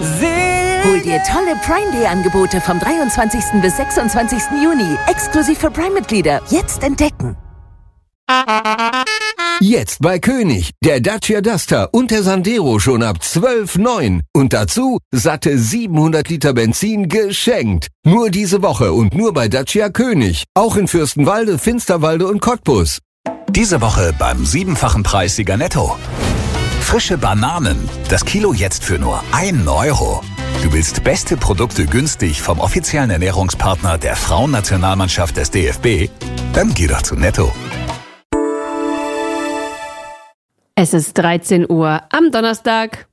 Hol dir tolle Prime Day Angebote vom 23. bis 26. Juni. Exklusiv für Prime-Mitglieder. Jetzt entdecken. Jetzt bei König. Der Dacia Duster und der Sandero schon ab 12,9. Und dazu satte 700 Liter Benzin geschenkt. Nur diese Woche und nur bei Dacia König. Auch in Fürstenwalde, Finsterwalde und Cottbus. Diese Woche beim 7-fachen Preissieger Netto. Frische Bananen. Das Kilo jetzt für nur 1 Euro. Du willst beste Produkte günstig vom offiziellen Ernährungspartner der Frauennationalmannschaft des DFB? Dann geh doch zu Netto. Es ist 13 Uhr am Donnerstag.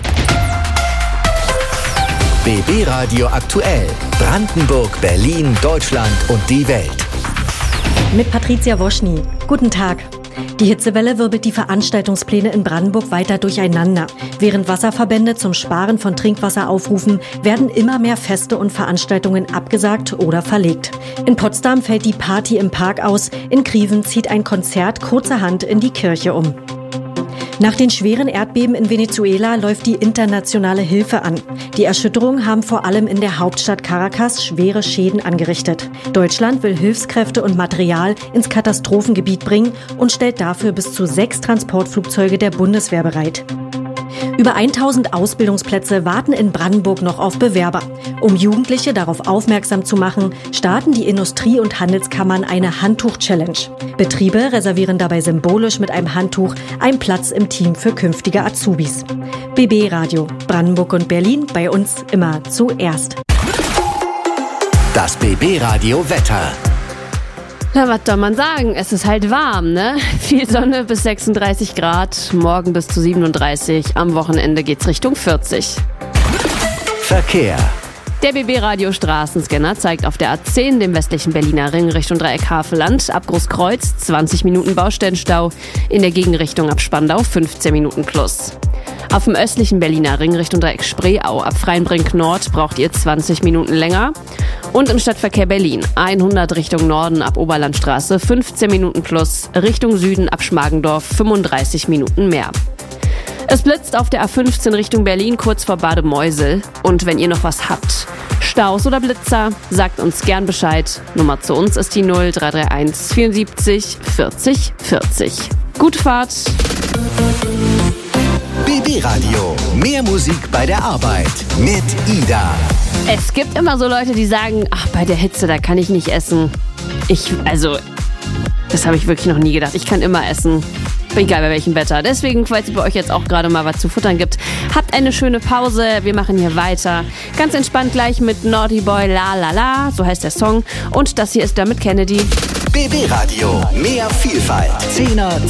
BB Radio aktuell. Brandenburg, Berlin, Deutschland und die Welt. Mit Patricia Woschny. Guten Tag. Die Hitzewelle wirbelt die Veranstaltungspläne in Brandenburg weiter durcheinander. Während Wasserverbände zum Sparen von Trinkwasser aufrufen, werden immer mehr Feste und Veranstaltungen abgesagt oder verlegt. In Potsdam fällt die Party im Park aus, in Grieven zieht ein Konzert kurzerhand in die Kirche um. Nach den schweren Erdbeben in Venezuela läuft die internationale Hilfe an. Die Erschütterungen haben vor allem in der Hauptstadt Caracas schwere Schäden angerichtet. Deutschland will Hilfskräfte und Material ins Katastrophengebiet bringen und stellt dafür bis zu 6 Transportflugzeuge der Bundeswehr bereit. Über 1000 Ausbildungsplätze warten in Brandenburg noch auf Bewerber. Um Jugendliche darauf aufmerksam zu machen, starten die Industrie- und Handelskammern eine Handtuch-Challenge. Betriebe reservieren dabei symbolisch mit einem Handtuch einen Platz im Team für künftige Azubis. BB Radio, Brandenburg und Berlin, bei uns immer zuerst. Das BB Radio Wetter. Na, was soll man sagen? Es ist halt warm, ne? Viel Sonne bis 36 Grad, morgen bis zu 37, am Wochenende geht's Richtung 40. Verkehr. Der BB-Radio Straßenscanner zeigt auf der A10 dem westlichen Berliner Ring Richtung Dreieck Havelland ab Großkreuz 20 Minuten Baustellenstau, in der Gegenrichtung ab Spandau 15 Minuten plus. Auf dem östlichen Berliner Ring Richtung Dreieck Spreeau ab Freienbrink Nord braucht ihr 20 Minuten länger. Und im Stadtverkehr Berlin 100 Richtung Norden ab Oberlandstraße 15 Minuten plus, Richtung Süden ab Schmargendorf 35 Minuten mehr. Es blitzt auf der A15 Richtung Berlin kurz vor Bad Meusel. Und wenn ihr noch was habt, Staus oder Blitzer, sagt uns gern Bescheid. Nummer zu uns ist die 0331 74 40 40. Gute Fahrt! BB Radio. Mehr Musik bei der Arbeit. Mit Ida. Es gibt immer so Leute, die sagen, ach, bei der Hitze, da kann ich nicht essen. Das habe ich wirklich noch nie gedacht. Ich kann immer essen. Egal bei welchem Wetter. Deswegen, falls es bei euch jetzt auch gerade mal was zu futtern gibt, habt eine schöne Pause. Wir machen hier weiter. Ganz entspannt gleich mit Naughty Boy La La La, so heißt der Song. Und das hier ist damit Kennedy. BB Radio. Mehr Vielfalt. 10er,